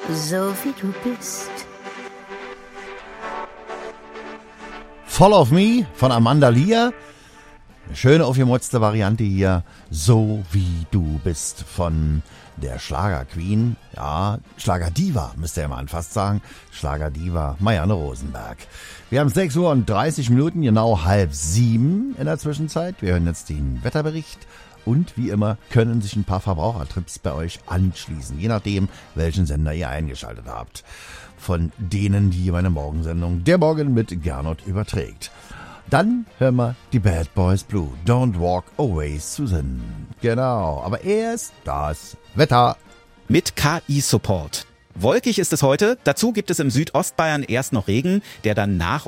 so wie du bist. Fall of Me von Amanda Lear. Eine schöne aufgemotzte Variante hier. So wie du bist von der Schlagerqueen. Ja, Schlagerdiva müsste ihr mal fast sagen. Schlagerdiva Marianne Rosenberg. Wir haben 6:30 Uhr, genau 6:30 in der Zwischenzeit. Wir hören jetzt den Wetterbericht. Und wie immer können sich ein paar Verbrauchertipps bei euch anschließen, je nachdem, welchen Sender ihr eingeschaltet habt. Von denen, die meine Morgensendung Der Morgen mit Gernot überträgt. Dann hören wir die Bad Boys Blue. Don't Walk Away, Susan. Genau, aber erst das Wetter. Mit KI-Support. Wolkig ist es heute. Dazu gibt es im Südostbayern erst noch Regen, der dann nach